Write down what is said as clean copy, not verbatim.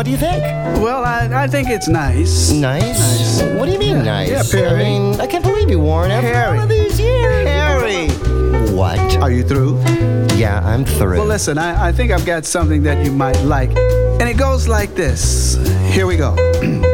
What do you think? Well, I think it's nice. Nice? What do you mean nice? Yeah, Perry. I mean, I can't believe you, Warren. After Harry. all of these years. Harry! What? Are you through? Yeah, I'm through. Well, listen, I think I've got something that you might like. And it goes like this. Here we go.